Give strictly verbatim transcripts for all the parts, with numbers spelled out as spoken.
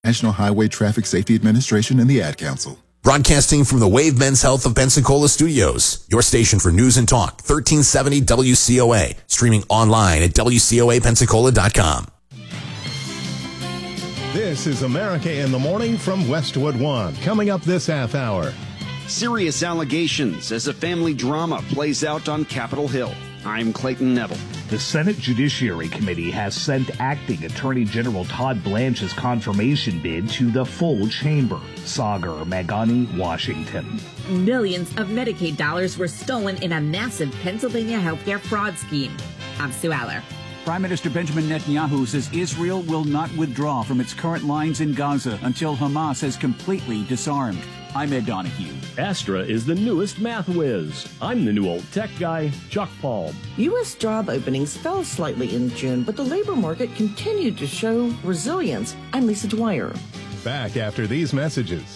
National Highway Traffic Safety Administration and the Ad Council. Broadcasting from the Wave Men's Health of Pensacola studios, your station for news and talk, thirteen seventy W C O A, streaming online at W C O A Pensacola dot com. This is America in the Morning from Westwood One. Coming up this half hour. Serious allegations as a family drama plays out on Capitol Hill. I'm Clayton Neville. The Senate Judiciary Committee has sent Acting Attorney General Todd Blanche's confirmation bid to the full chamber. Sagar Magani, Washington. Millions of Medicaid dollars were stolen in a massive Pennsylvania healthcare fraud scheme. I'm Sue Aller. Prime Minister Benjamin Netanyahu says Israel will not withdraw from its current lines in Gaza until Hamas has completely disarmed. I'm Ed Donahue. Astra is the newest math whiz. I'm the new old tech guy, Chuck Palm. U S job openings fell slightly in June, but the labor market continued to show resilience. I'm Lisa Dwyer. Back after these messages.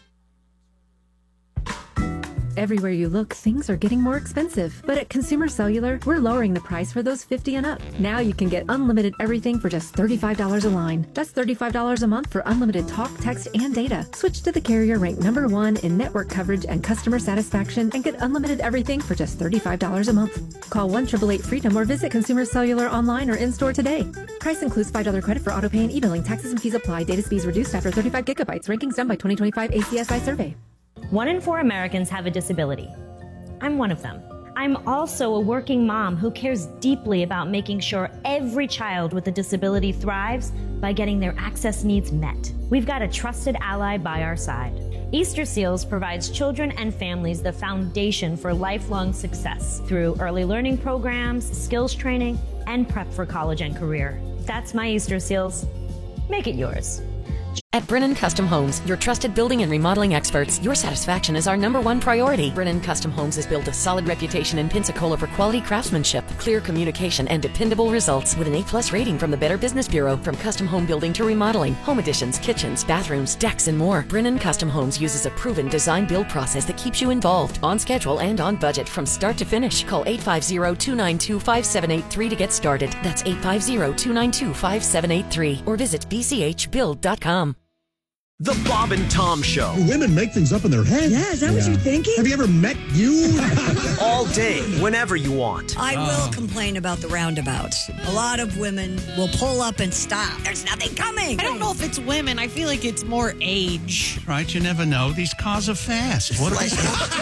Everywhere you look, things are getting more expensive. But at Consumer Cellular, we're lowering the price for those fifty and up. Now you can get unlimited everything for just thirty-five dollars a line. That's thirty-five dollars a month for unlimited talk, text, and data. Switch to the carrier ranked number one in network coverage and customer satisfaction and get unlimited everything for just thirty-five dollars a month. Call one eight eight eight freedom or visit Consumer Cellular online or in-store today. Price includes five dollars credit for autopay and e-billing. Taxes and fees apply. Data speeds reduced after thirty-five gigabytes. Rankings done by twenty twenty-five A C S I survey. One in four Americans have a disability. I'm one of them. I'm also a working mom who cares deeply about making sure every child with a disability thrives by getting their access needs met. We've got a trusted ally by our side. Easter Seals provides children and families the foundation for lifelong success through early learning programs, skills training, and prep for college and career. That's my Easter Seals. Make it yours. At Brennan Custom Homes, your trusted building and remodeling experts, your satisfaction is our number one priority. Brennan Custom Homes has built a solid reputation in Pensacola for quality craftsmanship, clear communication, and dependable results with an A plus rating from the Better Business Bureau. From custom home building to remodeling, home additions, kitchens, bathrooms, decks, and more, Brennan Custom Homes uses a proven design-build process that keeps you involved, on schedule, and on budget from start to finish. Call eight five zero, two nine two, five seven eight three to get started. That's eight five zero, two nine two, five seven eight three or visit b c h build dot com. The Bob and Tom Show. Women make things up in their head. Yeah, is that yeah. what you're thinking? Have you ever met you? All day, whenever you want. I uh. will complain about the roundabouts. A lot of women will pull up and stop. There's nothing coming. I don't know if it's women. I feel like it's more age. Right, you never know. These cars are fast. What like,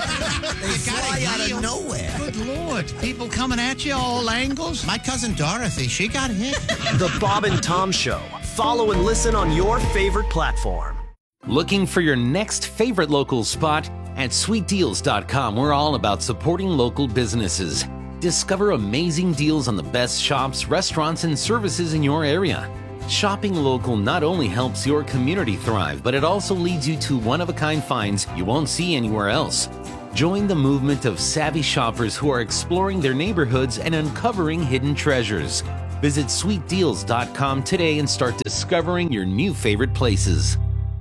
they fly out of nowhere. Good Lord. People coming at you all angles. My cousin Dorothy, she got hit. The Bob and Tom Show. Follow and listen on your favorite platform. Looking for your next favorite local spot? At sweet deals dot com, we're all about supporting local businesses. Discover amazing deals on the best shops, restaurants, and services in your area. Shopping local not only helps your community thrive, but it also leads you to one-of-a-kind finds you won't see anywhere else. Join the movement of savvy shoppers who are exploring their neighborhoods and uncovering hidden treasures. Visit sweet deals dot com today and start discovering your new favorite places.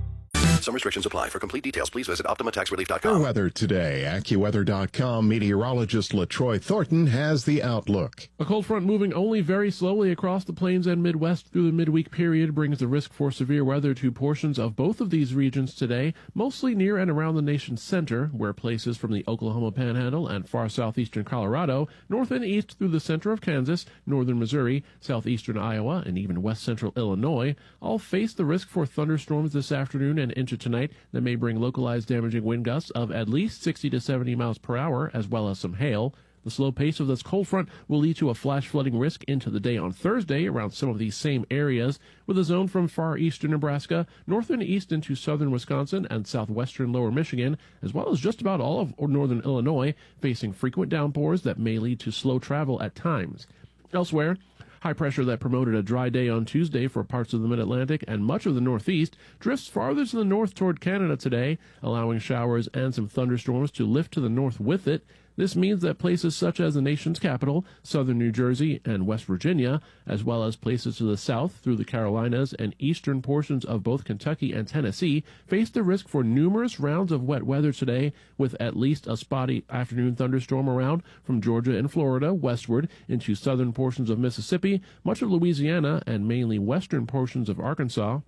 Some restrictions apply. For complete details, please visit Optima Tax Relief dot com. For weather today, AccuWeather dot com meteorologist LaTroy Thornton has the outlook. A cold front moving only very slowly across the plains and Midwest through the midweek period brings the risk for severe weather to portions of both of these regions today, mostly near and around the nation's center, where places from the Oklahoma Panhandle and far southeastern Colorado, north and east through the center of Kansas, northern Missouri, southeastern Iowa, and even west central Illinois, all face the risk for thunderstorms this afternoon and into tonight that may bring localized damaging wind gusts of at least sixty to seventy miles per hour, as well as some hail. The slow pace of this cold front will lead to a flash flooding risk into the day on Thursday around some of these same areas, with a zone from far eastern Nebraska, north and east into southern Wisconsin and southwestern lower Michigan, as well as just about all of northern Illinois, facing frequent downpours that may lead to slow travel at times. Elsewhere, high pressure that promoted a dry day on Tuesday for parts of the mid-Atlantic and much of the Northeast drifts farther to the north toward Canada today, allowing showers and some thunderstorms to lift to the north with it. This means that places such as the nation's capital, southern New Jersey and West Virginia, as well as places to the south through the Carolinas and eastern portions of both Kentucky and Tennessee, face the risk for numerous rounds of wet weather today, with at least a spotty afternoon thunderstorm around from Georgia and Florida westward into southern portions of Mississippi, much of Louisiana, and mainly western portions of Arkansas.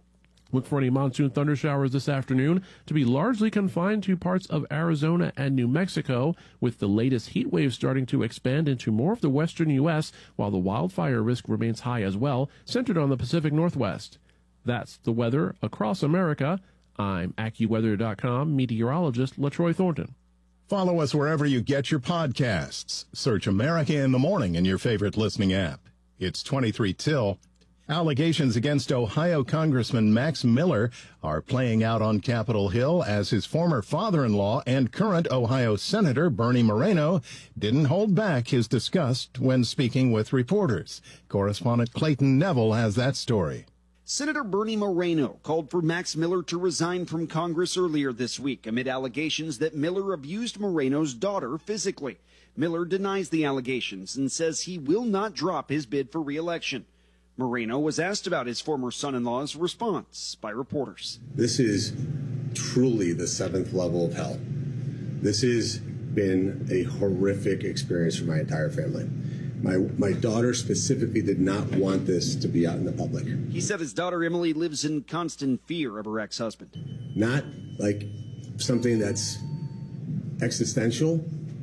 Look for any monsoon thunder showers this afternoon to be largely confined to parts of Arizona and New Mexico, with the latest heat wave starting to expand into more of the western U S, while the wildfire risk remains high as well, centered on the Pacific Northwest. That's the weather across America. I'm AccuWeather dot com meteorologist LaTroy Thornton. Follow us wherever you get your podcasts. Search America in the Morning in your favorite listening app. It's twenty-three till. Allegations against Ohio Congressman Max Miller are playing out on Capitol Hill as his former father-in-law and current Ohio Senator Bernie Moreno didn't hold back his disgust when speaking with reporters. Correspondent Clayton Neville has that story. Senator Bernie Moreno called for Max Miller to resign from Congress earlier this week amid allegations that Miller abused Moreno's daughter physically. Miller denies the allegations and says he will not drop his bid for re-election. Moreno was asked about his former son-in-law's response by reporters. This is truly the seventh level of hell. This has been a horrific experience for my entire family. My, my daughter specifically did not want this to be out in the public. He said his daughter Emily lives in constant fear of her ex-husband. Not like something that's existential,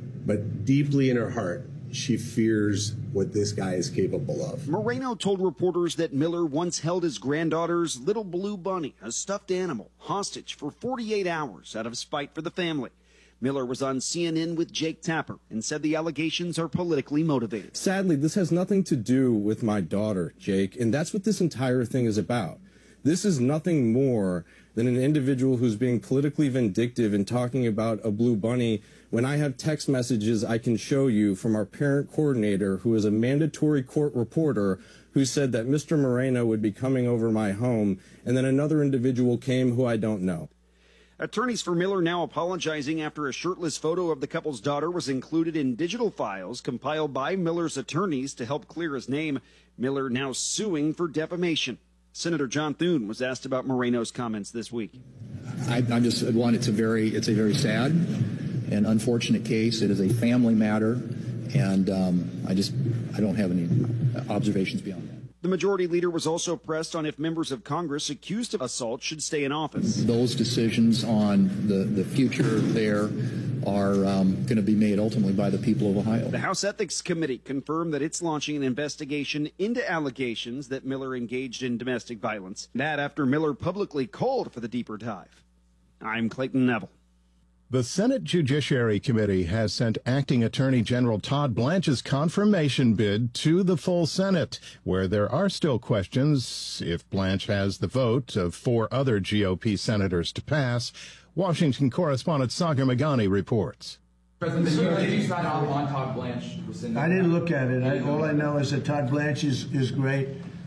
but deeply in her heart, she fears what this guy is capable of. Moreno told reporters that Miller once held his granddaughter's little blue bunny, a stuffed animal, hostage for forty-eight hours out of spite for the family. Miller was on C N N with Jake Tapper and said the allegations are politically motivated. Sadly, this has nothing to do with my daughter, Jake, and that's what this entire thing is about. This is nothing more than an individual who's being politically vindictive and talking about a blue bunny when I have text messages I can show you from our parent coordinator, who is a mandatory court reporter, who said that Mister Moreno would be coming over my home, and then another individual came who I don't know. Attorneys for Miller now apologizing after a shirtless photo of the couple's daughter was included in digital files compiled by Miller's attorneys to help clear his name. Miller now suing for defamation. Senator John Thune was asked about Moreno's comments this week. I, I just one. It's a very, it's a very sad and unfortunate case. It is a family matter, and um, I just, I don't have any observations beyond that. The majority leader was also pressed on if members of Congress accused of assault should stay in office. Those decisions on the, the future there are um, going to be made ultimately by the people of Ohio. The House Ethics Committee confirmed that it's launching an investigation into allegations that Miller engaged in domestic violence. That after Miller publicly called for the deeper dive. I'm Clayton Neville. The Senate Judiciary Committee has sent Acting Attorney General Todd Blanche's confirmation bid to the full Senate, where there are still questions if Blanche has the vote of four other G O P senators to pass. Washington correspondent Sagar Meghani reports. President, did you sign off on Todd Blanche? I didn't look at it. I, all I know is that Todd Blanche is, is great.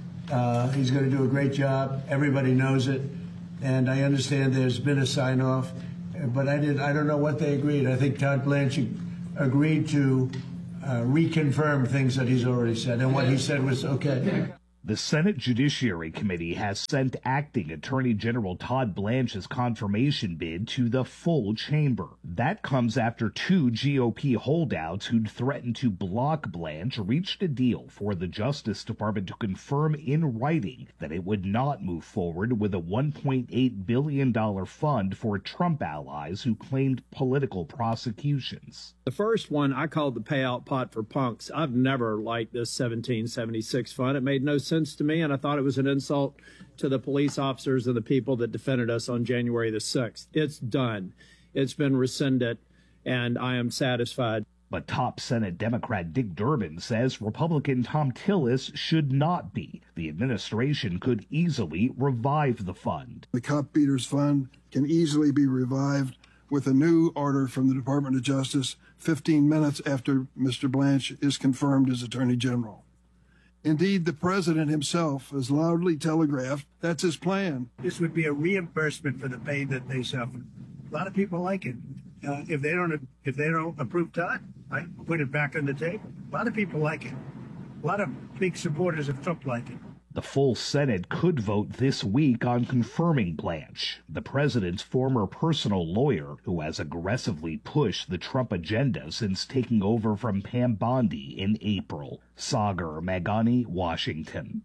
Uh, he's going to do a great job. Everybody knows it. And I understand there's been a sign-off. But I did. I don't know what they agreed. I think Todd Blanche agreed to uh, reconfirm things that he's already said, and what he said was okay. The Senate Judiciary Committee has sent Acting Attorney General Todd Blanche's confirmation bid to the full chamber. That comes after two G O P holdouts who'd threatened to block Blanche reached a deal for the Justice Department to confirm in writing that it would not move forward with a one point eight billion dollars fund for Trump allies who claimed political prosecutions. The first one I called the payout pot for punks. I've never liked this seventeen seventy-six fund. It made no sense to me, and I thought it was an insult to the police officers and the people that defended us on January the sixth. It's done. It's been rescinded, and I am satisfied. But top Senate Democrat Dick Durbin says Republican Thom Tillis should not be. The administration could easily revive the fund. The Cop Beaters Fund can easily be revived with a new order from the Department of Justice fifteen minutes after Mister Blanche is confirmed as Attorney General. Indeed, the president himself has loudly telegraphed that's his plan. This would be a reimbursement for the pain that they suffered. A lot of people like it. Uh, if they don't, if they don't approve Todd, I put it back on the table. A lot of people like it. A lot of big supporters of Trump like it. The full Senate could vote this week on confirming Blanche, the president's former personal lawyer who has aggressively pushed the Trump agenda since taking over from Pam Bondi in April. Sagar Meghani, Washington.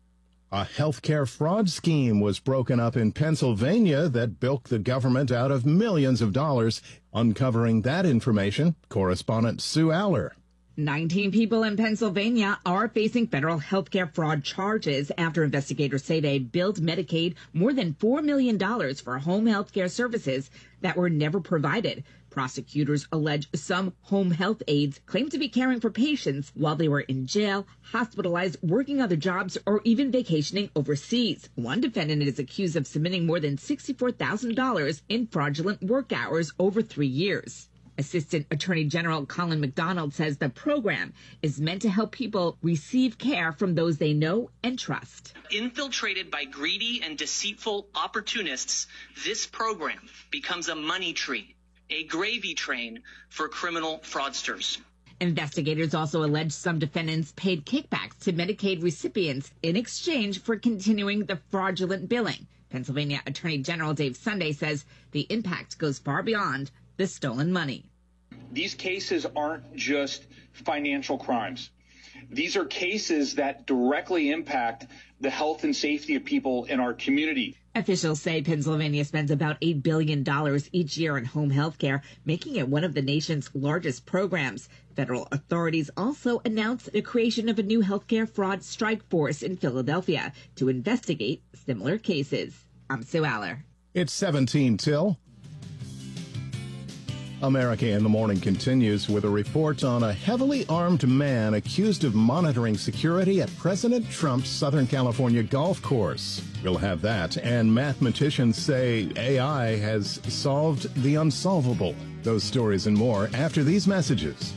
A healthcare fraud scheme was broken up in Pennsylvania that bilked the government out of millions of dollars. Uncovering that information, correspondent Sue Aller. nineteen people in Pennsylvania are facing federal healthcare fraud charges after investigators say they billed Medicaid more than four million dollars for home healthcare services that were never provided. Prosecutors allege some home health aides claimed to be caring for patients while they were in jail, hospitalized, working other jobs, or even vacationing overseas. One defendant is accused of submitting more than sixty-four thousand dollars in fraudulent work hours over three years. Assistant Attorney General Colin McDonald says the program is meant to help people receive care from those they know and trust. Infiltrated by greedy and deceitful opportunists, this program becomes a money tree, a gravy train for criminal fraudsters. Investigators also allege some defendants paid kickbacks to Medicaid recipients in exchange for continuing the fraudulent billing. Pennsylvania Attorney General Dave Sunday says the impact goes far beyond the stolen money. These cases aren't just financial crimes. These are cases that directly impact the health and safety of people in our community. Officials say Pennsylvania spends about eight billion dollars each year on home health care, making it one of the nation's largest programs. Federal authorities also announced the creation of a new healthcare fraud strike force in Philadelphia to investigate similar cases. I'm Sue Aller. It's seventeen till. America in the Morning continues with a report on a heavily armed man accused of monitoring security at President Trump's Southern California golf course. We'll have that, and mathematicians say A I has solved the unsolvable. Those stories and more after these messages.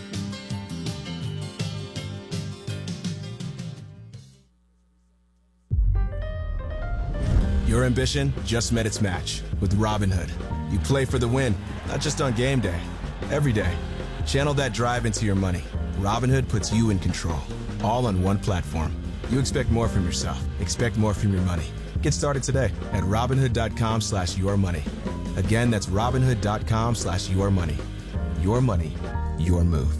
Your ambition just met its match with Robinhood. You play for the win, not just on game day, every day. Channel that drive into your money. Robinhood puts you in control, all on one platform. You expect more from yourself. Expect more from your money. Get started today at Robinhood.com slash your money. Again, that's Robinhood.com slash your money. Your money, your move.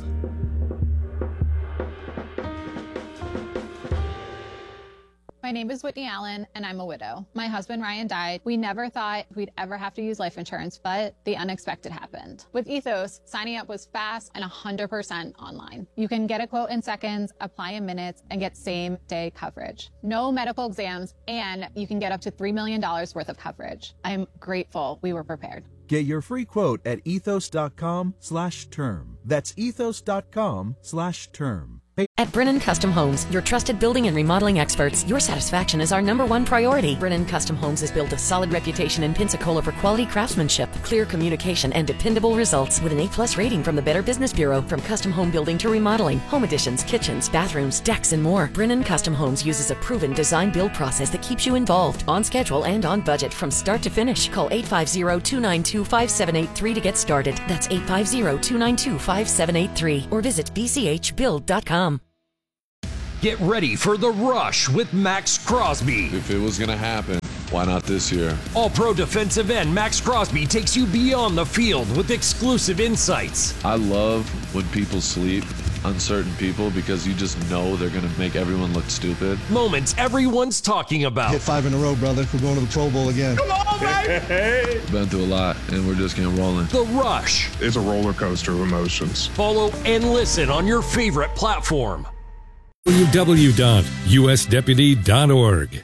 My name is Whitney Allen, and I'm a widow. My husband, Ryan, died. We never thought we'd ever have to use life insurance, but the unexpected happened. With Ethos, signing up was fast and one hundred percent online. You can get a quote in seconds, apply in minutes, and get same-day coverage. No medical exams, and you can get up to three million dollars worth of coverage. I'm grateful we were prepared. Get your free quote at ethos.com slash term. That's ethos.com slash term. At Brennan Custom Homes, your trusted building and remodeling experts, your satisfaction is our number one priority. Brennan Custom Homes has built a solid reputation in Pensacola for quality craftsmanship, clear communication, and dependable results with an A plus rating from the Better Business Bureau. From custom home building to remodeling, home additions, kitchens, bathrooms, decks, and more, Brennan Custom Homes uses a proven design-build process that keeps you involved, on schedule, and on budget from start to finish. Call eight five zero, two nine two, five seven eight three to get started. That's eight five zero, two nine two, five seven eight three or visit b c h build dot com. Get ready for The Rush with Max Crosby. If it was going to happen, why not this year? All-pro defensive end Max Crosby takes you beyond the field with exclusive insights. I love when people sleep, uncertain people, because you just know they're going to make everyone look stupid. Moments everyone's talking about. Hit five in a row, brother. We're going to the Pro Bowl again. Come on, baby! Been through a lot, and we're just getting rolling. The Rush. It's a roller coaster of emotions. Follow and listen on your favorite platform. w w w dot u s deputy dot org.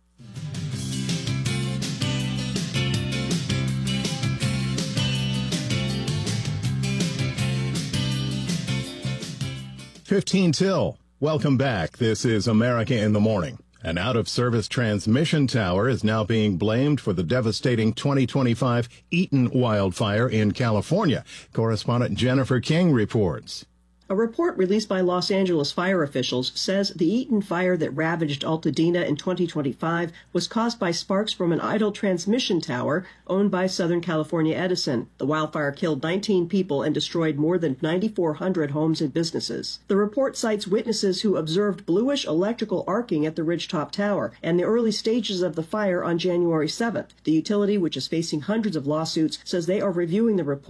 fifteen till. Welcome back. This is America in the Morning. An out-of-service transmission tower is now being blamed for the devastating twenty twenty-five Eaton wildfire in California. Correspondent Jennifer King reports. A report released by Los Angeles fire officials says the Eaton fire that ravaged Altadena in twenty twenty-five was caused by sparks from an idle transmission tower owned by Southern California Edison. The wildfire killed nineteen people and destroyed more than nine thousand four hundred homes and businesses. The report cites witnesses who observed bluish electrical arcing at the ridgetop tower and the early stages of the fire on January seventh. The utility, which is facing hundreds of lawsuits, says they are reviewing the report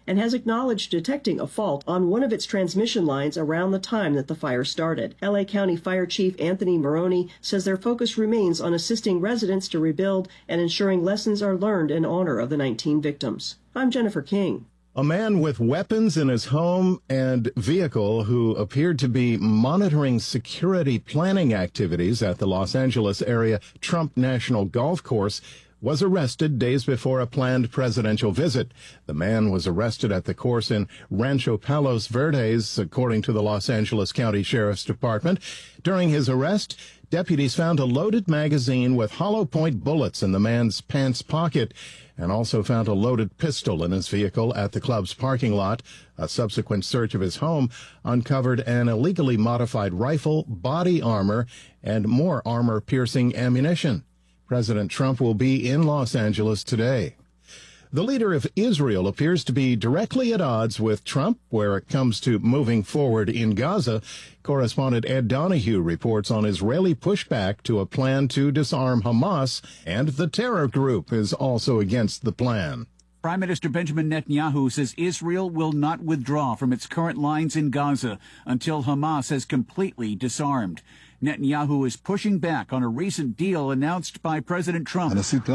and has acknowledged detecting a fault on one of its transmission lines around the time that the fire started. L A County Fire Chief Anthony Maroney says their focus remains on assisting residents to rebuild and ensuring lessons are learned in honor of the nineteen victims. I'm Jennifer King. A man with weapons in his home and vehicle who appeared to be monitoring security planning activities at the Los Angeles area Trump National Golf Course was arrested days before a planned presidential visit. The man was arrested at the course in Rancho Palos Verdes, according to the Los Angeles County Sheriff's Department. During his arrest, deputies found a loaded magazine with hollow point bullets in the man's pants pocket and also found a loaded pistol in his vehicle at the club's parking lot. A subsequent search of his home uncovered an illegally modified rifle, body armor, and more armor-piercing ammunition. President Trump will be in Los Angeles today. The leader of Israel appears to be directly at odds with Trump where it comes to moving forward in Gaza. Correspondent Ed Donahue reports on Israeli pushback to a plan to disarm Hamas, and the terror group is also against the plan. Prime Minister Benjamin Netanyahu says Israel will not withdraw from its current lines in Gaza until Hamas has completely disarmed. Netanyahu is pushing back on a recent deal announced by President Trump.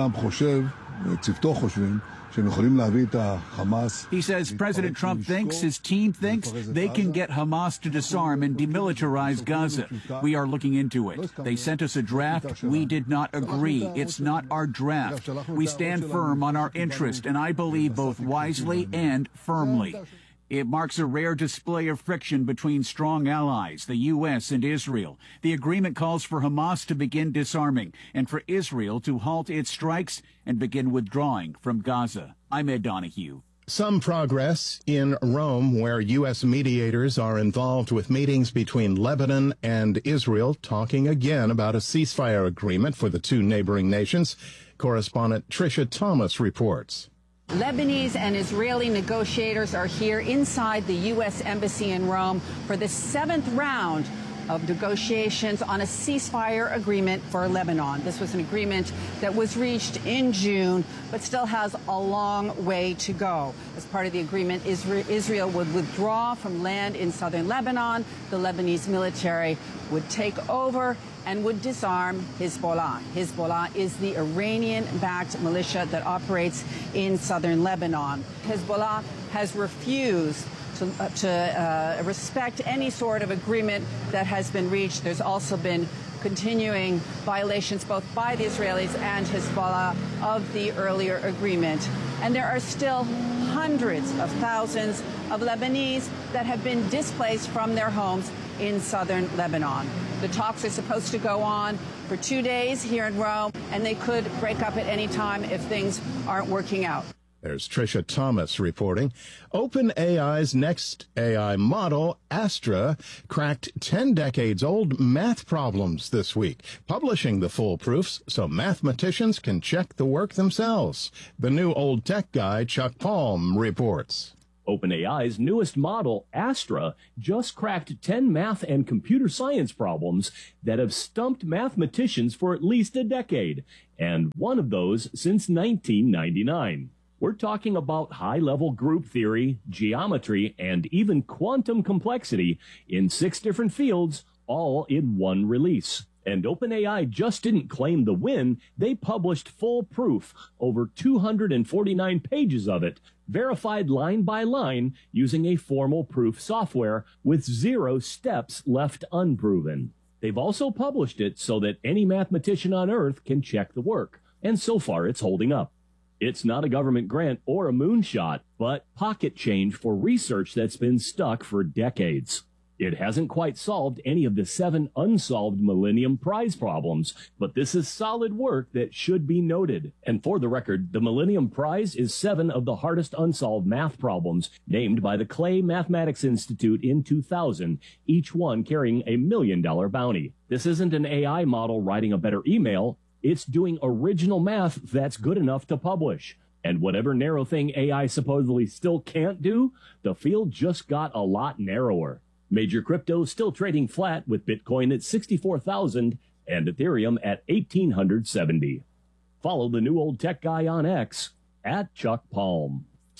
He says President Trump thinks, his team thinks, they can get Hamas to disarm and demilitarize Gaza. We are looking into it. They sent us a draft. We did not agree. It's not our draft. We stand firm on our interest, and I believe both wisely and firmly. It marks a rare display of friction between strong allies, the U S and Israel. The agreement calls for Hamas to begin disarming and for Israel to halt its strikes and begin withdrawing from Gaza. I'm Ed Donahue. Some progress in Rome, where U S mediators are involved with meetings between Lebanon and Israel, talking again about a ceasefire agreement for the two neighboring nations. Correspondent Tricia Thomas reports. Lebanese and Israeli negotiators are here inside the U S Embassy in Rome for the seventh round of negotiations on a ceasefire agreement for Lebanon. This was an agreement that was reached in June, but still has a long way to go. As part of the agreement, Israel would withdraw from land in southern Lebanon. The Lebanese military would take over and would disarm Hezbollah. Hezbollah is the Iranian-backed militia that operates in southern Lebanon. Hezbollah has refused to, uh, to uh, respect any sort of agreement that has been reached. There's also been continuing violations both by the Israelis and Hezbollah of the earlier agreement. And there are still hundreds of thousands of Lebanese that have been displaced from their homes in southern Lebanon. The talks are supposed to go on for two days here in Rome, and they could break up at any time if things aren't working out. There's Tricia Thomas reporting. OpenAI's next A I model, Astra, cracked ten decades old math problems this week, publishing the full proofs so mathematicians can check the work themselves. The new old tech guy, Chuck Palm, reports. OpenAI's newest model, Astra, just cracked ten math and computer science problems that have stumped mathematicians for at least a decade, and one of those since nineteen ninety-nine. We're talking about high-level group theory, geometry, and even quantum complexity in six different fields, all in one release. And OpenAI just didn't claim the win. They published full proof, over two hundred forty-nine pages of it, verified line by line using a formal proof software with zero steps left unproven. They've also published it so that any mathematician on Earth can check the work. And so far, it's holding up. It's not a government grant or a moonshot, but pocket change for research that's been stuck for decades. It hasn't quite solved any of the seven unsolved Millennium Prize problems, but this is solid work that should be noted. And for the record, the Millennium Prize is seven of the hardest unsolved math problems named by the Clay Mathematics Institute in two thousand, each one carrying a million dollar bounty. This isn't an A I model writing a better email. It's doing original math that's good enough to publish. And whatever narrow thing A I supposedly still can't do, the field just got a lot narrower. Major crypto still trading flat with Bitcoin at sixty-four thousand and Ethereum at eighteen seventy. Follow the new old tech guy on X at Chuck Palm.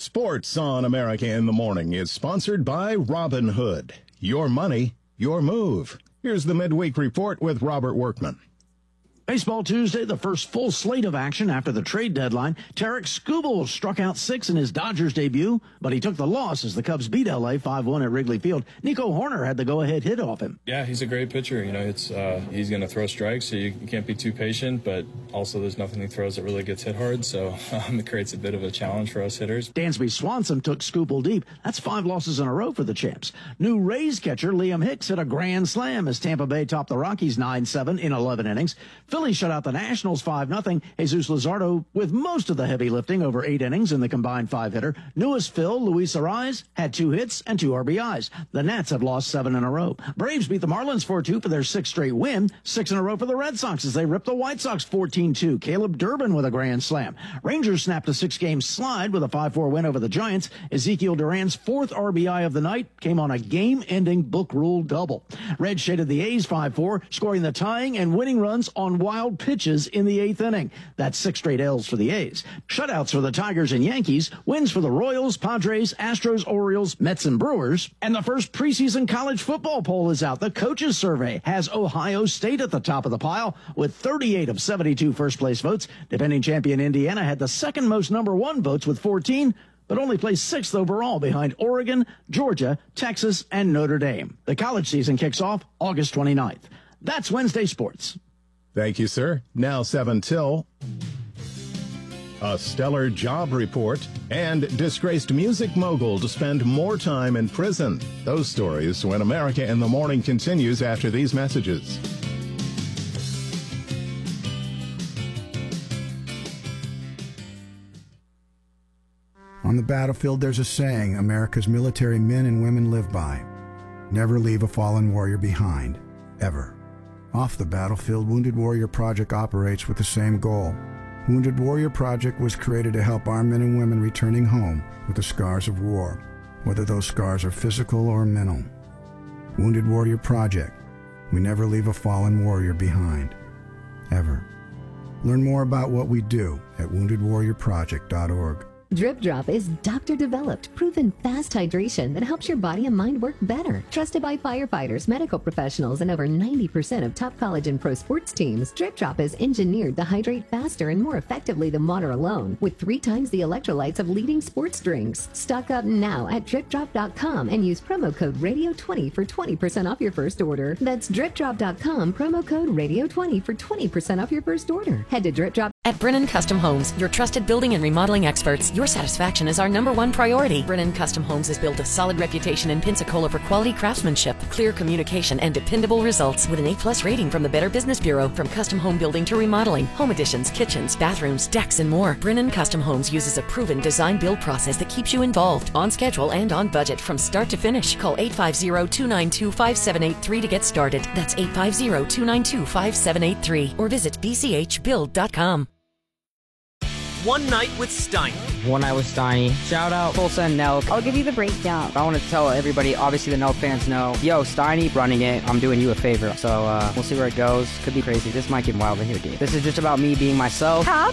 Sports on America in the Morning is sponsored by Robinhood. Your money, your move. Here's the midweek report with Robert Workman. Baseball Tuesday, the first full slate of action after the trade deadline. Tarek Skubal struck out six in his Dodgers debut, but he took the loss as the Cubs beat L A five one at Wrigley Field. Nico Horner had the go-ahead hit off him. Yeah, he's a great pitcher. You know, it's uh, he's going to throw strikes, so you, you can't be too patient, but also there's nothing he throws that really gets hit hard, so um, it creates a bit of a challenge for us hitters. Dansby Swanson took Skubal deep. That's five losses in a row for the champs. New Rays catcher Liam Hicks hit a grand slam as Tampa Bay topped the Rockies nine seven in eleven innings. Philly shut out the Nationals five nothing. Jesus Luzardo with most of the heavy lifting over eight innings in the combined five-hitter. Newest Phil, Luis Arraez, had two hits and two R B Is. The Nats have lost seven in a row. Braves beat the Marlins four two for their sixth straight win. Six in a row for the Red Sox as they ripped the White Sox fourteen two. Caleb Durbin with a grand slam. Rangers snapped a six-game slide with a five four win over the Giants. Ezekiel Duran's fourth R B I of the night came on a game-ending book rule double. Red shaded the A's five four, scoring the tying and winning runs on wild pitches in the eighth inning. That's six straight L's for the A's. Shutouts for the Tigers and Yankees, wins for the Royals, Padres, Astros, Orioles, Mets, and Brewers. And the first preseason college football poll is out. The coaches survey has Ohio State at the top of the pile with thirty-eight of seventy-two first-place votes. Defending champion Indiana had the second most number one votes with fourteen, but only placed sixth overall behind Oregon, Georgia, Texas, and Notre Dame. The college season kicks off August twenty-ninth. That's Wednesday Sports. Thank you, sir. Now seven till. A stellar job report and disgraced music mogul to spend more time in prison. Those stories when America in the Morning continues after these messages. On the battlefield, there's a saying America's military men and women live by. Never leave a fallen warrior behind, ever. Off the battlefield, Wounded Warrior Project operates with the same goal. Wounded Warrior Project was created to help our men and women returning home with the scars of war, whether those scars are physical or mental. Wounded Warrior Project. We never leave a fallen warrior behind, ever. Learn more about what we do at wounded warrior project dot org. Drip Drop is doctor-developed, proven fast hydration that helps your body and mind work better. Trusted by firefighters, medical professionals, and over ninety percent of top college and pro sports teams, Drip Drop is engineered to hydrate faster and more effectively than water alone, with three times the electrolytes of leading sports drinks. Stock up now at drip drop dot com and use promo code radio twenty for twenty percent off your first order. That's drip drop dot com, promo code radio twenty for twenty percent off your first order. Head to Drip Drop. At Brennan Custom Homes, your trusted building and remodeling experts, your satisfaction is our number one priority. Brennan Custom Homes has built a solid reputation in Pensacola for quality craftsmanship, clear communication, and dependable results with an A plus rating from the Better Business Bureau. From custom home building to remodeling, home additions, kitchens, bathrooms, decks, and more, Brennan Custom Homes uses a proven design-build process that keeps you involved, on schedule, and on budget from start to finish. Call eight five zero, two nine two, five seven eight three to get started. That's eight five zero, two nine two, five seven eight three or visit b c h build dot com. One Night with Steiny. One Night with Steiny. Shout out Tulsa and Nelk. I'll give you the breakdown. I want to tell everybody, obviously the Nelk fans know, yo, Steiny running it, I'm doing you a favor. So uh, we'll see where it goes. Could be crazy. This might get wild in here, dude. This is just about me being myself. How